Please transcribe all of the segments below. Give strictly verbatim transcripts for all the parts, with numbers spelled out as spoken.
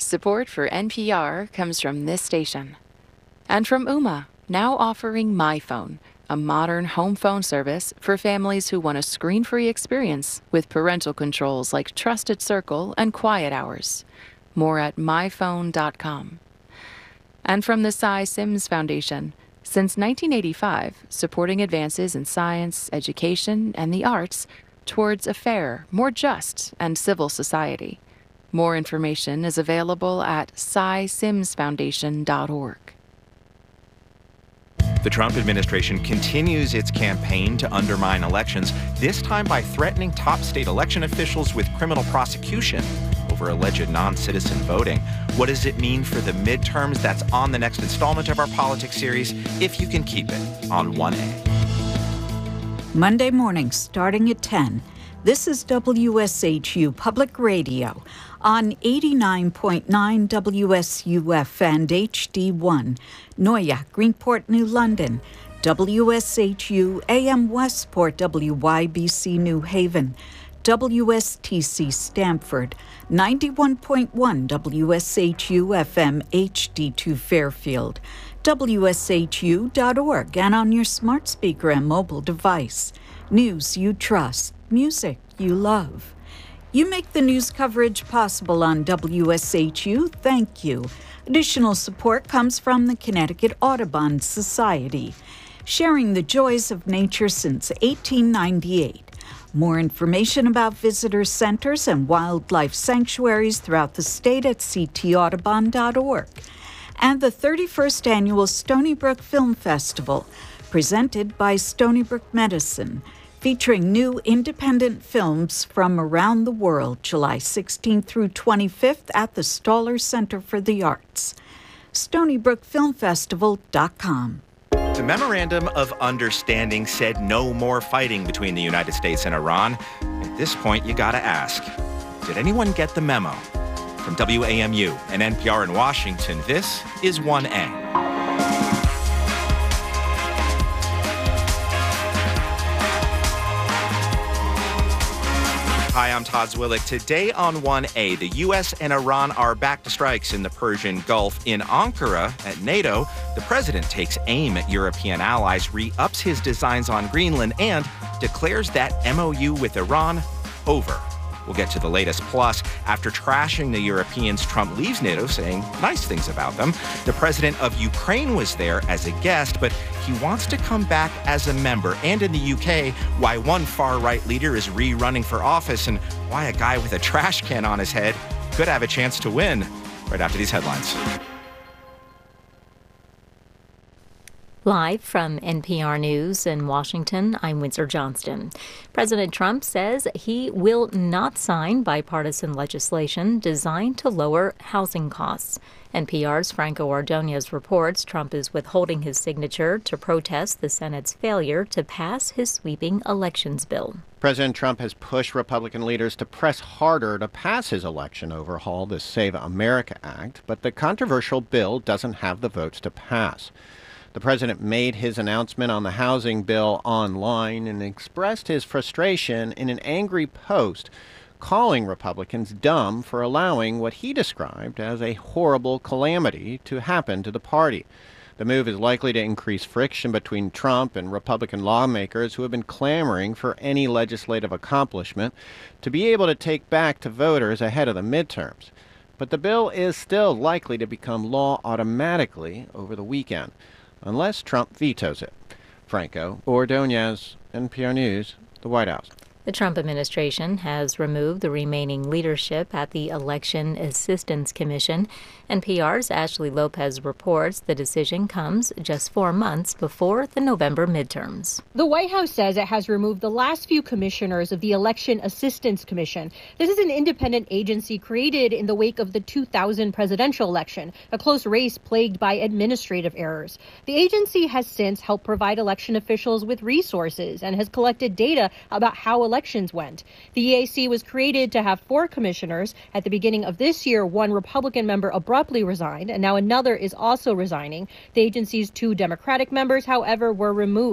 Support for N P R comes from this station. And from Ooma, now offering MyPhone, a modern home phone service for families who want a screen-free experience with parental controls like Trusted Circle and Quiet Hours. More at my phone dot com. And from the Cy Sims Foundation, since nineteen eighty-five, supporting advances in science, education, and the arts towards a fair, more just, and civil society. More information is available at cy sims foundation dot org. The Trump administration continues its campaign to undermine elections, this time by threatening top state election officials with criminal prosecution over alleged non-citizen voting. What does it mean for the midterms? That's on the next installment of our politics series, If You Can Keep It, on one A. Monday morning, starting at ten. This is W S H U Public Radio on eighty-nine point nine W S U F and H D one, Noya, Greenport, New London, W S H U A M Westport, W Y B C New Haven, W S T C Stamford, ninety-one point one W S H U F M H D two Fairfield, W S H U dot org, and on your smart speaker and mobile device. News you trust, music you love. You make the news coverage possible on W S H U. Thank you. Additional support comes from the Connecticut Audubon Society, sharing the joys of nature since eighteen ninety-eight. More information about visitor centers and wildlife sanctuaries throughout the state at c t audubon dot org. And the thirty-first Annual Stony Brook Film Festival, presented by Stony Brook Medicine, featuring new independent films from around the world, July sixteenth through twenty-fifth at the Stoller Center for the Arts. stony brook film festival dot com. The Memorandum of Understanding said no more fighting between the United States and Iran. At this point, you gotta ask, did anyone get the memo? From W A M U and N P R in Washington, this is one A. Hi, I'm Todd Zwillich. Today on one A, the U S and Iran are back to strikes in the Persian Gulf. In Ankara, at NATO, the president takes aim at European allies, re-ups his designs on Greenland, and declares that M O U with Iran over. We'll get to the latest. Plus, after trashing the Europeans, Trump leaves NATO, saying nice things about them. The president of Ukraine was there as a guest, but he wants to come back as a member. And in the U K, why one far-right leader is re-running for office and why a guy with a trash can on his head could have a chance to win. Right after these headlines. Live from N P R News in Washington, I'm Windsor Johnston. President Trump says he will not sign bipartisan legislation designed to lower housing costs. N P R's Franco Ordonez reports Trump is withholding his signature to protest the Senate's failure to pass his sweeping elections bill. President Trump has pushed Republican leaders to press harder to pass his election overhaul, the Save America Act, but the controversial bill doesn't have the votes to pass. The president made his announcement on the housing bill online and expressed his frustration in an angry post, calling Republicans dumb for allowing what he described as a horrible calamity to happen to the party. The move is likely to increase friction between Trump and Republican lawmakers who have been clamoring for any legislative accomplishment to be able to take back to voters ahead of the midterms. But the bill is still likely to become law automatically over the weekend, unless Trump vetoes it. Franco Ordonez, N P R News, the White House. The Trump administration has removed the remaining leadership at the Election Assistance Commission. N P R's Ashley Lopez reports the decision comes just four months before the November midterms. The White House says it has removed the last few commissioners of the Election Assistance Commission. This is an independent agency created in the wake of the two thousand presidential election, a close race plagued by administrative errors. The agency has since helped provide election officials with resources and has collected data about how elections went. The E A C was created to have four commissioners. At the beginning of this year, one Republican member abruptly resigned, and now another is also resigning. The agency's two Democratic members, however, were removed.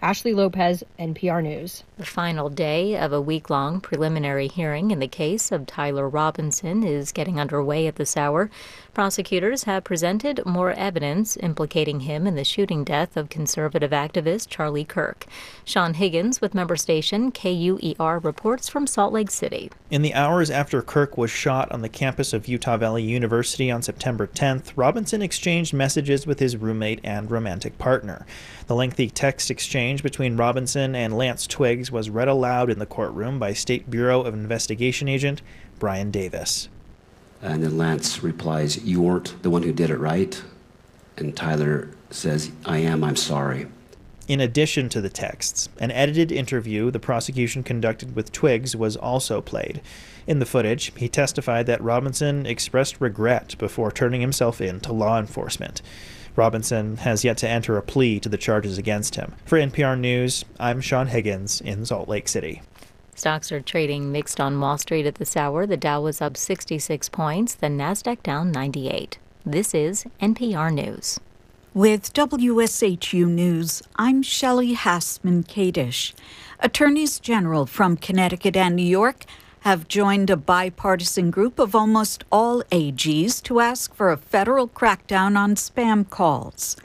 Ashley Lopez, N P R News. The final day of a week-long preliminary hearing in the case of Tyler Robinson is getting underway at this hour. Prosecutors have presented more evidence implicating him in the shooting death of conservative activist Charlie Kirk. Sean Higgins with member station K U E R reports from Salt Lake City. In the hours after Kirk was shot on the campus of Utah Valley University on September tenth, Robinson exchanged messages with his roommate and romantic partner. The lengthy text exchange between Robinson and Lance Twiggs was read aloud in the courtroom by State Bureau of Investigation agent Brian Davis. And then Lance replies, "You weren't the one who did it, right?" And Tyler says, "I am, I'm sorry." In addition to the texts, an edited interview the prosecution conducted with Twiggs was also played. In the footage, he testified that Robinson expressed regret before turning himself in to law enforcement. Robinson has yet to enter a plea to the charges against him. For N P R News, I'm Sean Higgins in Salt Lake City. Stocks are trading mixed on Wall Street at this hour. The Dow was up sixty-six points, the Nasdaq down ninety-eight. This is N P R News. With W S H U News, I'm Shelley Hassman-Kadish. Attorneys General from Connecticut and New York have joined a bipartisan group of almost all A Gs to ask for a federal crackdown on spam calls.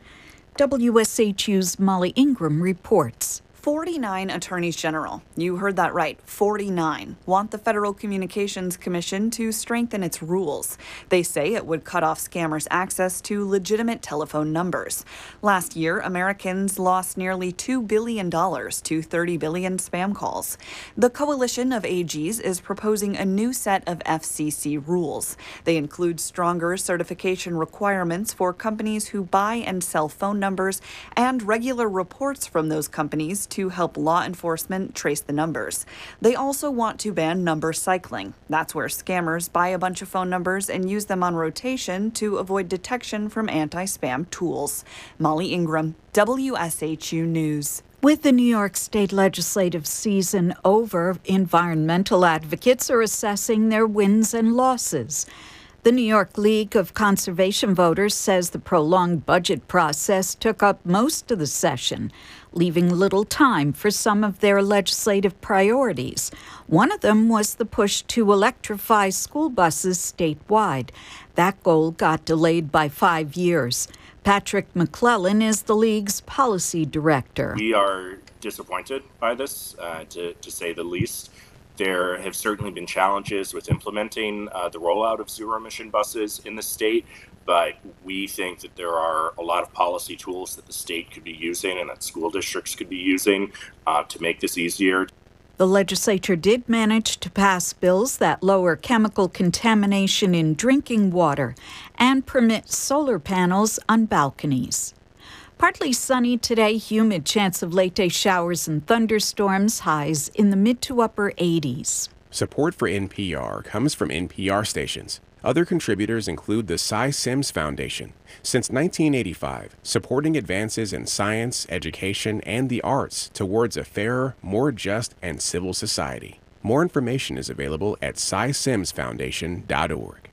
W S H U's Molly Ingram reports. forty-nine attorneys general, you heard that right, forty-nine, want the Federal Communications Commission to strengthen its rules. They say it would cut off scammers' access to legitimate telephone numbers. Last year, Americans lost nearly two billion dollars to thirty billion spam calls. The coalition of A Gs is proposing a new set of F C C rules. They include stronger certification requirements for companies who buy and sell phone numbers and regular reports from those companies to to help law enforcement trace the numbers. They also want to ban number cycling. That's where scammers buy a bunch of phone numbers and use them on rotation to avoid detection from anti-spam tools. Molly Ingram, W S H U News. With the New York State legislative season over, environmental advocates are assessing their wins and losses. The New York League of Conservation Voters says the prolonged budget process took up most of the session, leaving little time for some of their legislative priorities. One of them was the push to electrify school buses statewide. That goal got delayed by five years. Patrick McClellan is the League's policy director. We are disappointed by this, uh, to, to say the least. There have certainly been challenges with implementing uh, the rollout of zero-emission buses in the state, but we think that there are a lot of policy tools that the state could be using and that school districts could be using uh, to make this easier. The legislature did manage to pass bills that lower chemical contamination in drinking water and permit solar panels on balconies. Partly sunny today, humid, chance of late-day showers and thunderstorms, highs in the mid to upper eighties. Support for N P R comes from N P R stations. Other contributors include the Cy Sims Foundation. Since nineteen eighty-five, supporting advances in science, education, and the arts towards a fairer, more just, and civil society. More information is available at cy sims foundation dot org.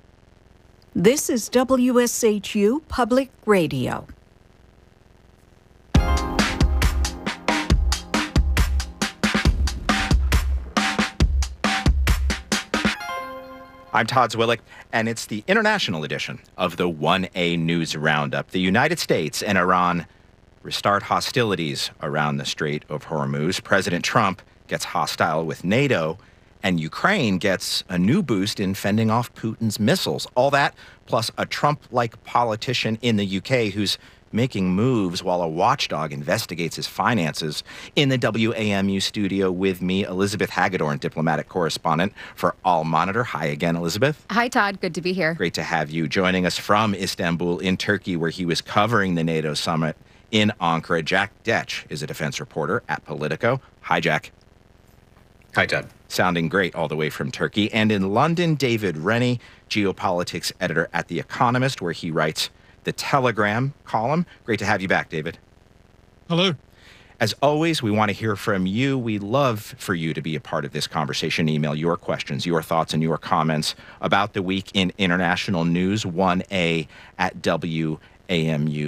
This is W S H U Public Radio. I'm Todd Zwillich, and it's the international edition of the one A News Roundup. The United States and Iran restart hostilities around the Strait of Hormuz. President Trump gets hostile with NATO, and Ukraine gets a new boost in fending off Putin's missiles. All that, plus a Trump-like politician in the U K who's making moves while a watchdog investigates his finances. In the W A M U studio with me, Elizabeth Hagedorn, diplomatic correspondent for All Monitor. Hi again, Elizabeth. Hi, Todd. Good to be here. Great to have you joining us from Istanbul in Turkey, where he was covering the NATO summit in Ankara. Jack Detch is a defense reporter at Politico. Hi, Jack. Hi, Todd. Sounding great all the way from Turkey. And in London, David Rennie, geopolitics editor at The Economist, where he writes the Telegram column. Great to have you back, David. Hello. As always, we want to hear from you. We love for you to be a part of this conversation. Email your questions, your thoughts, and your comments about the week in international news, one A at W A M U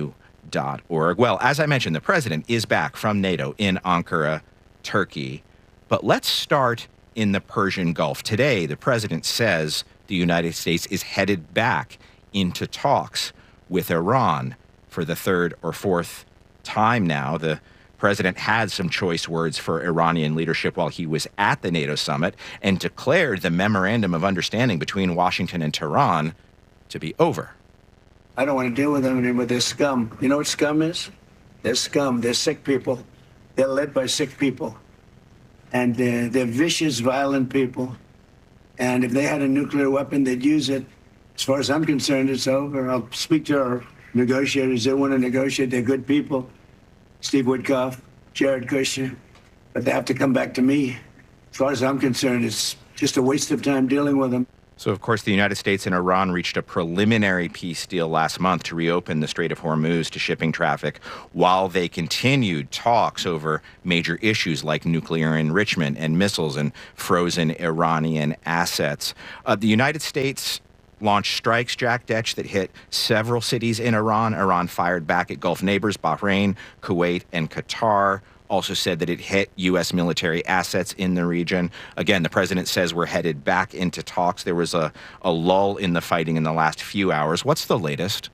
dot org. Well, as I mentioned, the president is back from NATO in Ankara, Turkey. But let's start in the Persian Gulf. Today, the president says the United States is headed back into talks with Iran for the third or fourth time now. The president had some choice words for Iranian leadership while he was at the NATO summit and declared the memorandum of understanding between Washington and Tehran to be over. I don't want to deal with them anymore. They're scum. You know what scum is? They're scum. They're sick people. They're led by sick people. And they're, they're vicious, violent people. And if they had a nuclear weapon, they'd use it. As far as I'm concerned, it's over. I'll speak to our negotiators. They want to negotiate. They're good people. Steve Witkoff, Jared Kushner. But they have to come back to me. As far as I'm concerned, it's just a waste of time dealing with them. So, of course, the United States and Iran reached a preliminary peace deal last month to reopen the Strait of Hormuz to shipping traffic while they continued talks over major issues like nuclear enrichment and missiles and frozen Iranian assets. Uh, the United States launched strikes, Jack Detch, that hit several cities in Iran. Iran fired back at Gulf neighbors, Bahrain, Kuwait, and Qatar. Also said that it hit U S military assets in the region. Again, the president says we're headed back into talks. There was a, a lull in the fighting in the last few hours. What's the latest?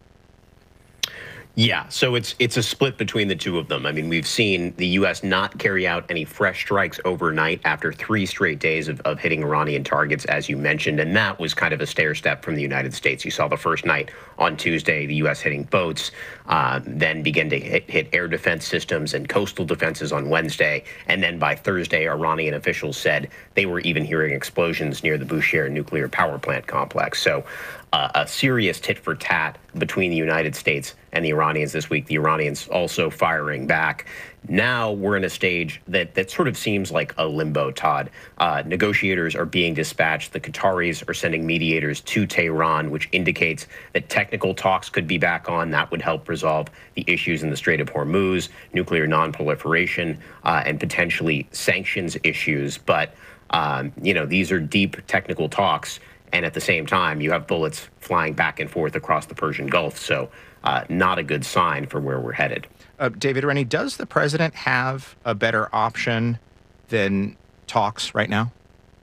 Yeah, so it's it's a split between the two of them. I mean, we've seen the U S not carry out any fresh strikes overnight after three straight days of, of hitting Iranian targets, as you mentioned, and that was kind of a stair step from the United States. You saw the first night on Tuesday, the U S hitting boats, uh, then begin to hit, hit air defense systems and coastal defenses on Wednesday, and then by Thursday, Iranian officials said they were even hearing explosions near the Bushehr nuclear power plant complex. So uh, a serious tit for tat between the United States and the Iranians this week. The Iranians also firing back. Now we're in a stage that, that sort of seems like a limbo, Todd. Uh, negotiators are being dispatched. The Qataris are sending mediators to Tehran, which indicates that technical talks could be back on. That would help resolve the issues in the Strait of Hormuz, nuclear nonproliferation, uh, and potentially sanctions issues. But, um, you know, these are deep technical talks. And at the same time, you have bullets flying back and forth across the Persian Gulf. So uh, not a good sign for where we're headed. Uh, David Rennie, does the president have a better option than talks right now?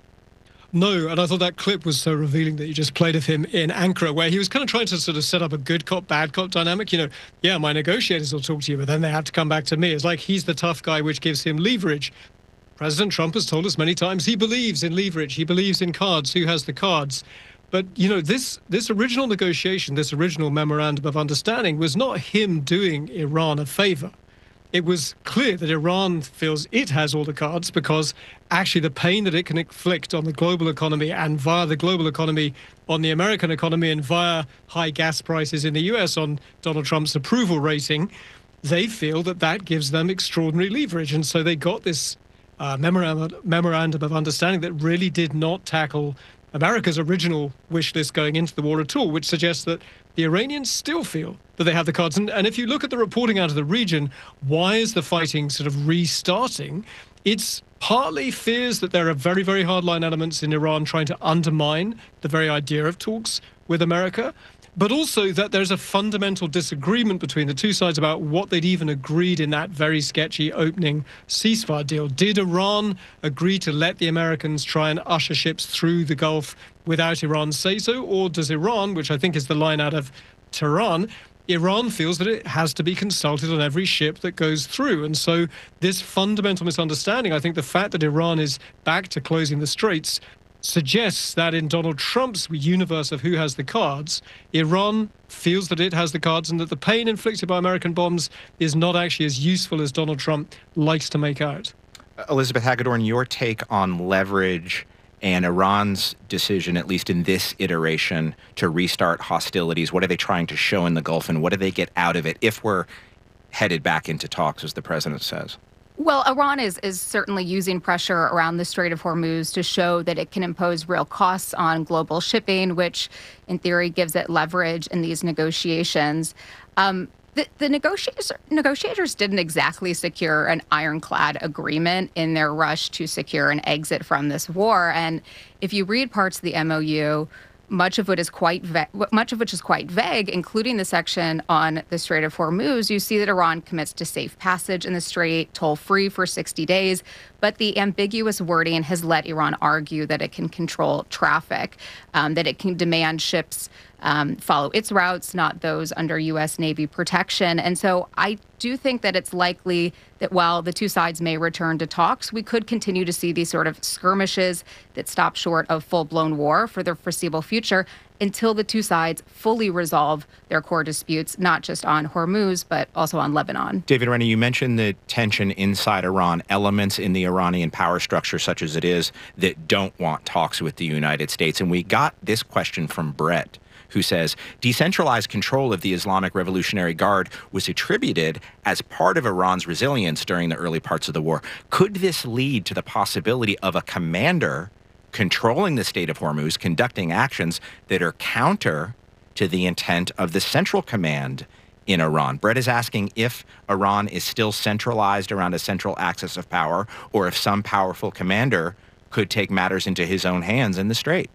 No, and I thought that clip was so revealing that you just played of him in Ankara, where he was kind of trying to sort of set up a good cop, bad cop dynamic. You know, yeah, my negotiators will talk to you, but then they have to come back to me. It's like he's the tough guy, which gives him leverage. President Trump has told us many times he believes in leverage. He believes in cards. Who has the cards? But, you know, this this original negotiation, this original memorandum of understanding was not him doing Iran a favor. It was clear that Iran feels it has all the cards because actually the pain that it can inflict on the global economy and via the global economy on the American economy and via high gas prices in the U S on Donald Trump's approval rating, they feel that that gives them extraordinary leverage. And so they got this Uh, memorandum, memorandum of understanding that really did not tackle America's original wish list going into the war at all, which suggests that the Iranians still feel that they have the cards. And, and if you look at the reporting out of the region, why is the fighting sort of restarting? It's partly fears that there are very, very hardline elements in Iran trying to undermine the very idea of talks with America, but also that there's a fundamental disagreement between the two sides about what they'd even agreed in that very sketchy opening ceasefire deal. Did Iran agree to let the Americans try and usher ships through the Gulf without Iran's say-so? Or does Iran, which I think is the line out of Tehran, Iran feels that it has to be consulted on every ship that goes through. And so this fundamental misunderstanding, I think the fact that Iran is back to closing the straits suggests that in Donald Trump's universe of who has the cards, Iran feels that it has the cards and that the pain inflicted by American bombs is not actually as useful as Donald Trump likes to make out. Elizabeth Hagedorn, your take on leverage and Iran's decision, at least in this iteration, to restart hostilities. What are they trying to show in the Gulf, and what do they get out of it if we're headed back into talks, as the president says? Well, Iran is, is certainly using pressure around the Strait of Hormuz to show that it can impose real costs on global shipping, which in theory gives it leverage in these negotiations. Um, the the negotiators, negotiators didn't exactly secure an ironclad agreement in their rush to secure an exit from this war. And if you read parts of the M O U, much of it is quite va- much of which is quite vague, including the section on the Strait of Hormuz. You see that Iran commits to safe passage in the strait, toll-free for sixty days, but the ambiguous wording has let Iran argue that it can control traffic, um, that it can demand ships um, follow its routes, not those under U S Navy protection. And so I do think that it's likely that while the two sides may return to talks, we could continue to see these sort of skirmishes that stop short of full-blown war for the foreseeable future until the two sides fully resolve their core disputes, not just on Hormuz, but also on Lebanon. David Rennie, you mentioned the tension inside Iran, elements in the Iranian power structure such as it is that don't want talks with the United States. And we got this question from Brett, who says decentralized control of the Islamic Revolutionary Guard was attributed as part of Iran's resilience during the early parts of the war. Could this lead to the possibility of a commander controlling the Strait of Hormuz, conducting actions that are counter to the intent of the Central Command in Iran? Brett is asking if Iran is still centralized around a central axis of power, or if some powerful commander could take matters into his own hands in the Strait.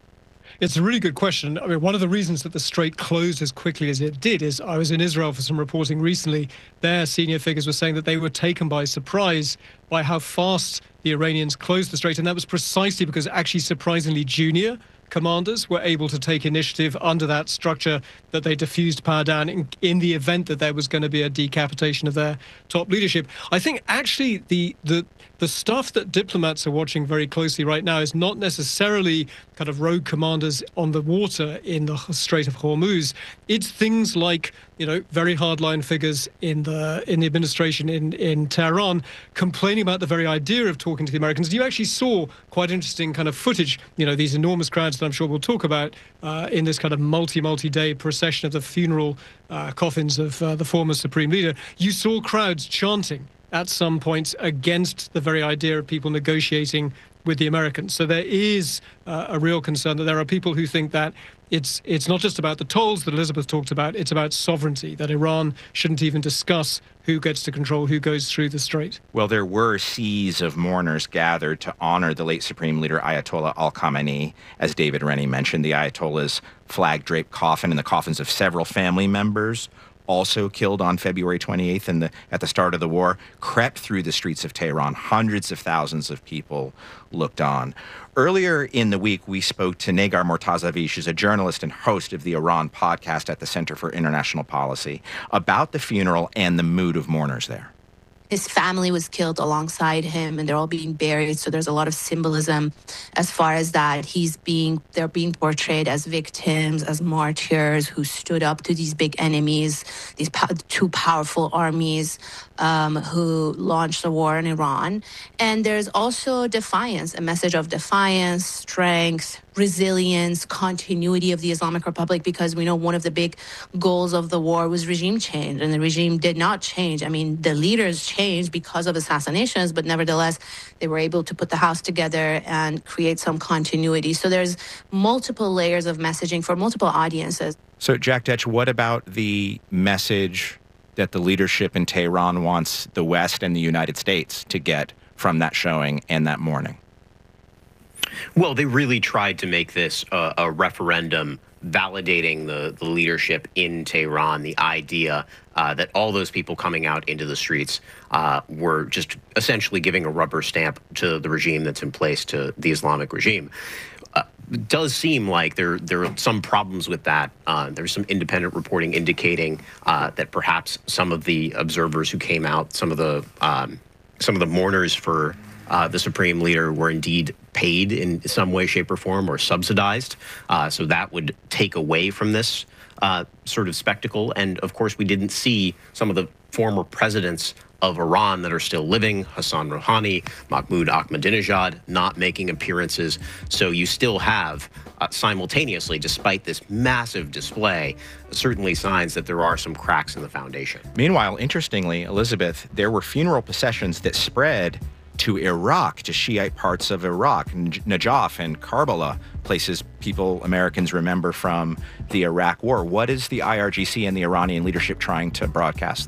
It's a really good question. I mean, one of the reasons that the Strait closed as quickly as it did is I was in Israel for some reporting recently. Their senior figures were saying that they were taken by surprise by how fast the Iranians closed the Strait, and that was precisely because actually surprisingly junior commanders were able to take initiative under that structure that they diffused power down in, in the event that there was going to be a decapitation of their top leadership. I think actually the the the stuff that diplomats are watching very closely right now is not necessarily kind of rogue commanders on the water in the Strait of Hormuz. It's things like, you know, very hardline figures in the in the administration in, in Tehran complaining about the very idea of talking to the Americans. You actually saw quite interesting kind of footage, you know, these enormous crowds that I'm sure we'll talk about uh, in this kind of multi, multi-day procession of the funeral uh, coffins of uh, the former supreme leader. You saw crowds chanting at some points against the very idea of people negotiating with the Americans. So there is uh, a real concern that there are people who think that it's it's not just about the tolls that Elizabeth talked about, it's about sovereignty, that Iran shouldn't even discuss who gets to control who goes through the strait. Well, there were seas of mourners gathered to honor the late Supreme Leader Ayatollah al-Khamenei. As David Rennie mentioned, the Ayatollah's flag-draped coffin and the coffins of several family members, also killed on February twenty-eighth in the, at the start of the war, crept through the streets of Tehran. Hundreds of thousands of people looked on. Earlier in the week, we spoke to Negar Mortazavish, who's a journalist and host of the Iran podcast at the Center for International Policy, about the funeral and the mood of mourners there. His family was killed alongside him, and they're all being buried. So there's a lot of symbolism as far as that. He's being, they're being portrayed as victims, as martyrs who stood up to these big enemies, these po- two powerful armies um, who launched the war in Iran. And there's also defiance, a message of defiance, strength, resilience, continuity of the Islamic Republic, because we know one of the big goals of the war was regime change, and the regime did not change. I mean, the leaders changed because of assassinations, but nevertheless, they were able to put the house together and create some continuity. So there's multiple layers of messaging for multiple audiences. So, Jack Detch, what about the message that the leadership in Tehran wants the West and the United States to get from that showing and that mourning? Well, they really tried to make this uh, a referendum validating the, the leadership in Tehran, the idea uh, that all those people coming out into the streets uh, were just essentially giving a rubber stamp to the regime that's in place, to the Islamic regime. Uh, it does seem like there there are some problems with that. Uh, there's some independent reporting indicating uh, that perhaps some of the observers who came out, some of the um, some of the mourners for Uh, the Supreme Leader were indeed paid in some way, shape, or form, or subsidized. Uh, so that would take away from this uh, sort of spectacle. And of course, we didn't see some of the former presidents of Iran that are still living, Hassan Rouhani, Mahmoud Ahmadinejad, not making appearances. So you still have uh, simultaneously, despite this massive display, certainly signs that there are some cracks in the foundation. Meanwhile, interestingly, Elizabeth, there were funeral processions that spread to Iraq, to Shiite parts of Iraq, Najaf and Karbala, places people, Americans remember from the Iraq War. What is the I R G C and the Iranian leadership trying to broadcast there?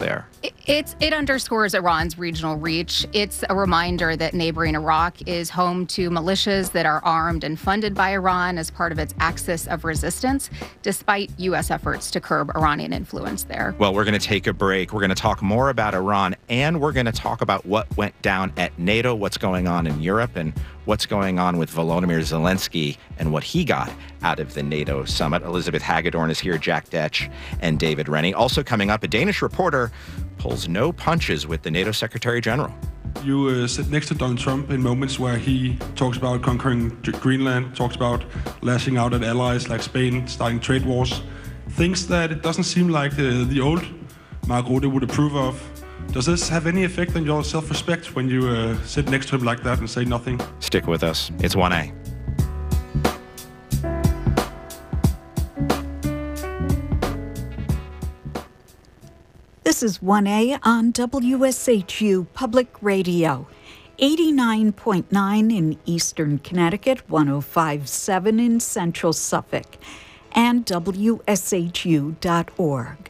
It's, it underscores Iran's regional reach. It's a reminder that neighboring Iraq is home to militias that are armed and funded by Iran as part of its axis of resistance, despite U S efforts to curb Iranian influence there. Well, we're going to take a break. We're going to talk more about Iran, and we're going to talk about what went down at NATO, what's going on in Europe, and what's going on with Volodymyr Zelensky and what he got out of the NATO summit. Elizabeth Hagedorn is here, Jack Detch, and David Rennie. Also coming up, a Danish reporter pulls no punches with the NATO Secretary General. You uh, sit next to Donald Trump in moments where he talks about conquering G- Greenland, talks about lashing out at allies like Spain, starting trade wars, things that it doesn't seem like the, the old Mark Rutte would approve of. Does this have any effect on your self-respect when you uh, sit next to him like that and say nothing? Stick with us. It's one A. This is one A on W S H U Public Radio, eighty-nine point nine in Eastern Connecticut, one oh five point seven in Central Suffolk, and W S H U dot org.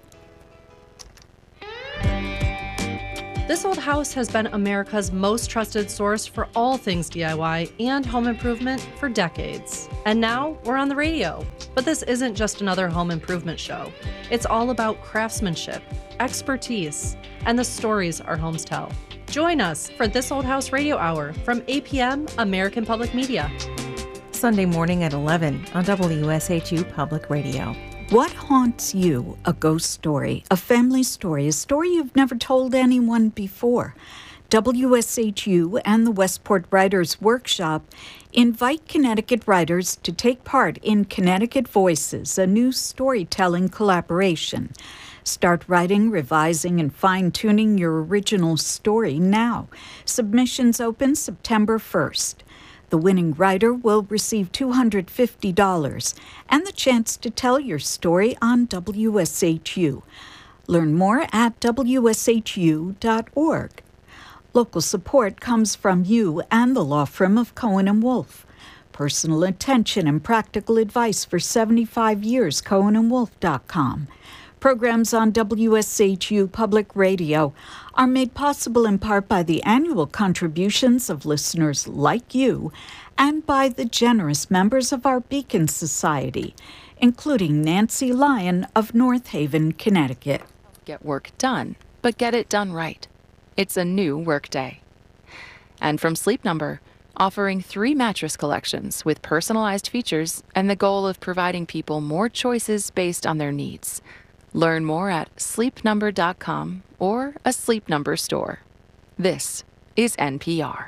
This old house has been America's most trusted source for all things D I Y and home improvement for decades. And now we're on the radio. But this isn't just another home improvement show. It's all about craftsmanship, expertise, and the stories our homes tell. Join us for This Old House Radio Hour from eight p.m. American Public Media. Sunday morning at eleven on W S H U Public Radio. What haunts you? A ghost story, a family story, a story you've never told anyone before. W S H U and the Westport Writers Workshop invite Connecticut writers to take part in Connecticut Voices, a new storytelling collaboration. Start writing, revising, and fine-tuning your original story now. Submissions open September first. The winning writer will receive two hundred fifty dollars and the chance to tell your story on W S H U. Learn more at W S H U dot org. Local support comes from you and the law firm of Cohen and Wolfe. Personal attention and practical advice for seventy-five years, cohen and wolfe dot com. Programs on W S H U Public Radio are made possible in part by the annual contributions of listeners like you and by the generous members of our Beacon Society, including Nancy Lyon of North Haven, Connecticut. Get work done, but get it done right. It's a new workday. And from Sleep Number, offering three mattress collections with personalized features and the goal of providing people more choices based on their needs. Learn more at sleep number dot com or a Sleep Number store. This is N P R.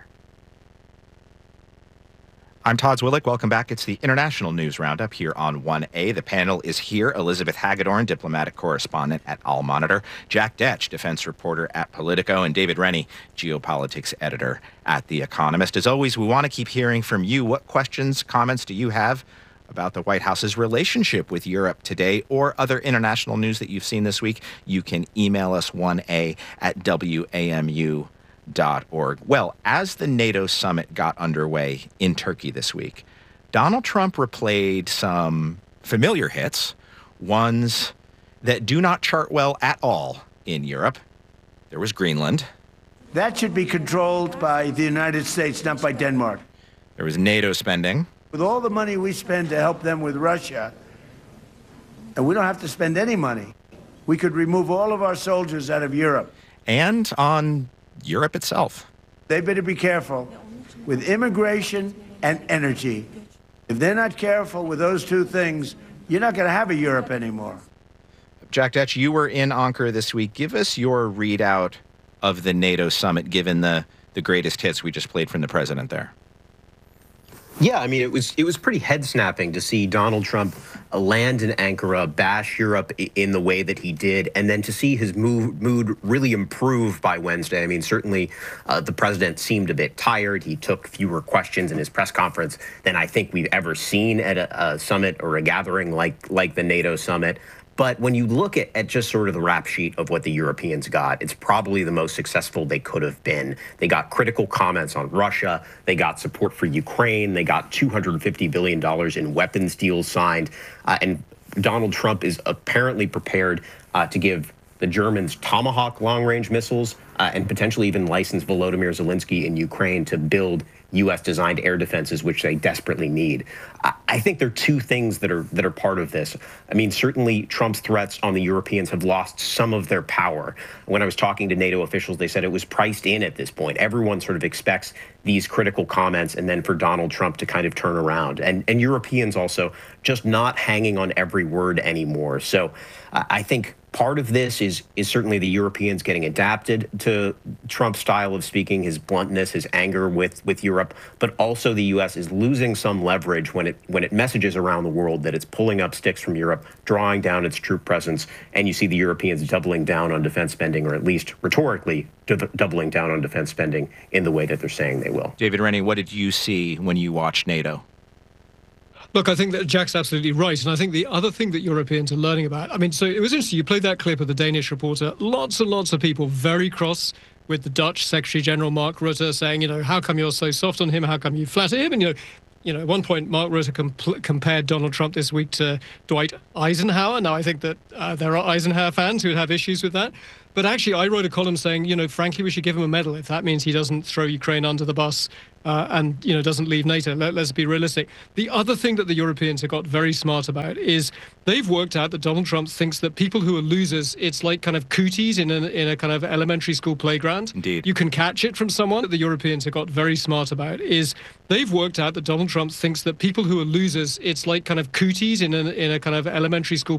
I'm Todd Zwillich. Welcome back. It's the International News Roundup here on one A. The panel is here. Elizabeth Hagedorn, diplomatic correspondent at All Monitor, Jack Detch, defense reporter at Politico, and David Rennie, geopolitics editor at The Economist. As always, we want to keep hearing from you. What questions, comments do you have about the White House's relationship with Europe today or other international news that you've seen this week? You can email us one A at W A M U dot org. Well, as the NATO summit got underway in Turkey this week, Donald Trump replayed some familiar hits, ones that do not chart well at all in Europe. There was Greenland. That should be controlled by the United States, not by Denmark. There was NATO spending. With all the money we spend to help them with Russia, and we don't have to spend any money, we could remove all of our soldiers out of Europe. And on Europe itself. They better be careful with immigration and energy. If they're not careful with those two things, you're not going to have a Europe anymore. Jack Detch, you were in Ankara this week. Give us your readout of the NATO summit, given the, the greatest hits we just played from the president there. Yeah, I mean, it was it was pretty head-snapping to see Donald Trump land in Ankara, bash Europe in the way that he did, and then to see his mood, mood really improve by Wednesday. I mean, certainly uh, the president seemed a bit tired. He took fewer questions in his press conference than I think we've ever seen at a, a summit or a gathering like like the NATO summit. But when you look at, at just sort of the rap sheet of what the Europeans got, it's probably the most successful they could have been. They got critical comments on Russia. They got support for Ukraine. They got two hundred fifty billion dollars in weapons deals signed. Uh, and Donald Trump is apparently prepared uh, to give the Germans Tomahawk long-range missiles, uh, and potentially even license Volodymyr Zelensky in Ukraine to build U S-designed air defenses, which they desperately need. I, I think there are two things that are that are part of this. I mean, certainly Trump's threats on the Europeans have lost some of their power. When I was talking to NATO officials, they said it was priced in at this point. Everyone sort of expects these critical comments and then for Donald Trump to kind of turn around. And, and Europeans also just not hanging on every word anymore. So uh, I think part of this is is certainly the Europeans getting adapted to Trump's style of speaking, his bluntness, his anger with, with Europe, but also the U S is losing some leverage when it when it messages around the world that it's pulling up sticks from Europe, drawing down its troop presence, and you see the Europeans doubling down on defense spending, or at least rhetorically doubling down on defense spending in the way that they're saying they will. David Rennie, what did you see when you watched NATO? Look, I think that Jack's absolutely right. And I think the other thing that Europeans are learning about, I mean, so it was interesting. You played that clip of the Danish reporter. Lots and lots of people very cross with the Dutch Secretary General Mark Rutte saying, you know, how come you're so soft on him? How come you flatter him? And, you know, you know, at one point, Mark Rutte compl- compared Donald Trump this week to Dwight Eisenhower. Now, I think that uh, there are Eisenhower fans who have issues with that. But actually, I wrote a column saying, you know, frankly, we should give him a medal if that means he doesn't throw Ukraine under the bus uh, and, you know, doesn't leave NATO. Let, let's be realistic. The other thing that the Europeans have got very smart about is they've worked out that Donald Trump thinks that people who are losers, it's like kind of cooties in a, in a kind of elementary school playground. Indeed. You can catch it from someone. That the Europeans have got very smart about is they've worked out that Donald Trump thinks that people who are losers, it's like kind of cooties in a, in a kind of elementary school